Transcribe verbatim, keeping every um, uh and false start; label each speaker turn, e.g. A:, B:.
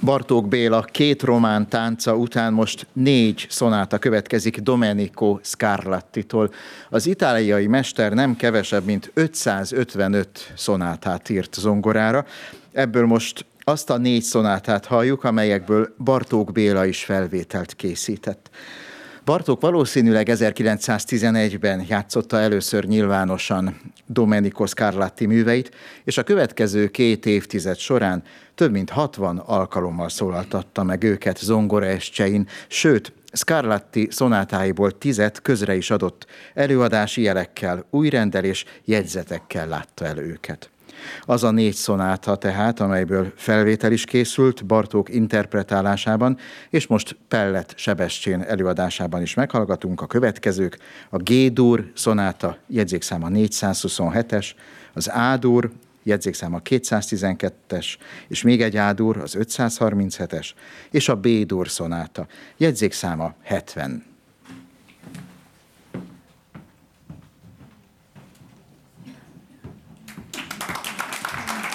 A: Bartók Béla két román tánca után most négy szonáta következik Domenico Scarlattitól. Az itáliai mester nem kevesebb, mint ötszázötvenöt szonátát írt zongorára. Ebből most azt a négy szonátát halljuk, amelyekből Bartók Béla is felvételt készített. Bartók valószínűleg ezerkilencszáztizenegyben játszotta először nyilvánosan Domenico Scarlatti műveit, és a következő két évtized során több mint hatvan alkalommal szólaltatta meg őket zongoraestjein, sőt, Scarlatti szonátáiból tizet közre is adott, előadási jelekkel, újrendelés, jegyzetekkel látta el őket. Az a négy szonáta tehát, amelyből felvétel is készült Bartók interpretálásában, és most Pellet Sebestyén előadásában is meghallgatunk. A következők: a G-dur szonáta, jegyzékszáma négyszázhuszonhetes, az A-dur, jegyzékszáma kétszáztizenkettes, és még egy A-dur, az ötszázharminchetes, és a B-dur szonáta, jegyzékszáma hetven.